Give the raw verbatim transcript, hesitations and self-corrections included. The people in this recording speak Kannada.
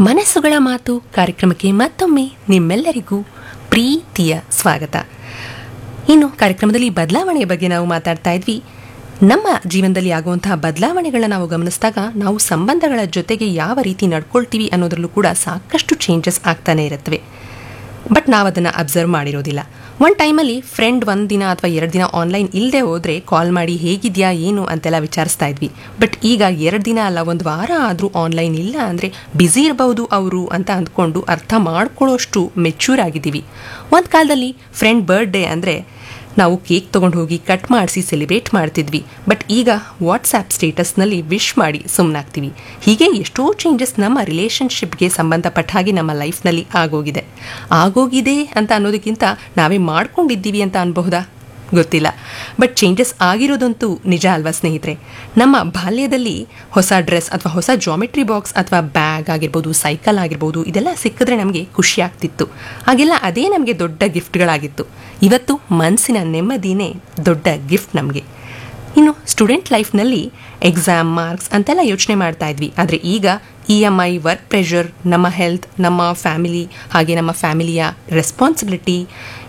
ಮನಸ್ಸುಗಳ ಮಾತು ಕಾರ್ಯಕ್ರಮಕ್ಕೆ ಮತ್ತೊಮ್ಮೆ ನಿಮ್ಮೆಲ್ಲರಿಗೂ ಪ್ರೀತಿಯ ಸ್ವಾಗತ. ಇನ್ನು ಕಾರ್ಯಕ್ರಮದಲ್ಲಿ ಬದಲಾವಣೆಯ ಬಗ್ಗೆ ನಾವು ಮಾತಾಡ್ತಾ ಇದ್ವಿ. ನಮ್ಮ ಜೀವನದಲ್ಲಿ ಆಗುವಂತಹ ಬದಲಾವಣೆಗಳನ್ನ ನಾವು ಗಮನಿಸಿದಾಗ ನಾವು ಸಂಬಂಧಗಳ ಜೊತೆಗೆ ಯಾವ ರೀತಿ ನಡ್ಕೊಳ್ತೀವಿ ಅನ್ನೋದ್ರಲ್ಲೂ ಕೂಡ ಸಾಕಷ್ಟು ಚೇಂಜಸ್ ಆಗ್ತಾನೆ ಇರುತ್ತವೆ. ಬಟ್ ನಾವು ಅದನ್ನು ಅಬ್ಸರ್ವ್ ಮಾಡಿರೋದಿಲ್ಲ. ಒಂದು ಟೈಮಲ್ಲಿ ಫ್ರೆಂಡ್ ಒಂದು ದಿನ ಅಥವಾ ಎರಡು ದಿನ ಆನ್ಲೈನ್ ಇಲ್ಲದೆ ಹೋದರೆ ಕಾಲ್ ಮಾಡಿ ಹೇಗಿದೆಯಾ ಏನು ಅಂತೆಲ್ಲ ವಿಚಾರಿಸ್ತಾ ಇದ್ವಿ. ಬಟ್ ಈಗ ಎರಡು ದಿನ ಅಲ್ಲ, ಒಂದು ವಾರ ಆದರೂ ಆನ್ಲೈನ್ ಇಲ್ಲ ಅಂದರೆ ಬ್ಯುಸಿ ಇರಬಹುದು ಅವರು ಅಂತ ಅಂದ್ಕೊಂಡು ಅರ್ಥ ಮಾಡ್ಕೊಳ್ಳೋಷ್ಟು ಮೆಚ್ಯೂರ್ ಆಗಿದ್ದೀವಿ. ಒಂದು ಕಾಲದಲ್ಲಿ ಫ್ರೆಂಡ್ ಬರ್ಡೇ ಅಂದರೆ ನಾವು ಕೇಕ್ ತೊಗೊಂಡು ಹೋಗಿ ಕಟ್ ಮಾಡಿಸಿ ಸೆಲಿಬ್ರೇಟ್ ಮಾಡ್ತಿದ್ವಿ. ಬಟ್ ಈಗ ವಾಟ್ಸ್ಆ್ಯಪ್ ಸ್ಟೇಟಸ್ನಲ್ಲಿ ವಿಶ್ ಮಾಡಿ ಸುಮ್ಮನಾಗ್ತೀವಿ. ಹೀಗೆ ಎಷ್ಟೋ ಚೇಂಜಸ್ ನಮ್ಮ ರಿಲೇಷನ್ಶಿಪ್ಗೆ ಸಂಬಂಧಪಟ್ಟ ಹಾಗೆ ನಮ್ಮ ಲೈಫ್ನಲ್ಲಿ ಆಗೋಗಿದೆ. ಆಗೋಗಿದೆ ಅಂತ ಅನ್ನೋದಕ್ಕಿಂತ ನಾವೇ ಮಾಡ್ಕೊಂಡಿದ್ದೀವಿ ಅಂತ ಅನ್ಬಹುದಾ ಗೊತ್ತಿಲ್ಲ. ಬಟ್ ಚೇಂಜಸ್ ಆಗಿರೋದಂತೂ ನಿಜ ಅಲ್ವಾ ಸ್ನೇಹಿತರೆ? ನಮ್ಮ ಬಾಲ್ಯದಲ್ಲಿ ಹೊಸ ಡ್ರೆಸ್ ಅಥವಾ ಹೊಸ ಜಾಮೆಟ್ರಿ ಬಾಕ್ಸ್ ಅಥವಾ ಬ್ಯಾಗ್ ಆಗಿರ್ಬೋದು, ಸೈಕಲ್ ಆಗಿರ್ಬೋದು, ಇದೆಲ್ಲ ಸಿಕ್ಕಿದ್ರೆ ನಮಗೆ ಖುಷಿ ಆಗ್ತಿತ್ತು. ಹಾಗೆಲ್ಲ ಅದೇ ನಮಗೆ ದೊಡ್ಡ ಗಿಫ್ಟ್ಗಳಾಗಿತ್ತು. ಇವತ್ತು ಮನಸ್ಸಿನ ನೆಮ್ಮದಿನೇ ದೊಡ್ಡ ಗಿಫ್ಟ್ ನಮಗೆ. ಇನ್ನು ಸ್ಟೂಡೆಂಟ್ ಲೈಫ್ನಲ್ಲಿ ಎಕ್ಸಾಮ್ ಮಾರ್ಕ್ಸ್ ಅಂತೆಲ್ಲ ಯೋಚನೆ ಮಾಡ್ತಾ ಇದ್ವಿ. ಆದರೆ ಈಗ E M I, work pressure, ನಮ್ಮ ಹೆಲ್ತ್, ನಮ್ಮ ಫ್ಯಾಮಿಲಿ, ಹಾಗೆ ನಮ್ಮ ಫ್ಯಾಮಿಲಿಯ ರೆಸ್ಪಾನ್ಸಿಬಿಲಿಟಿ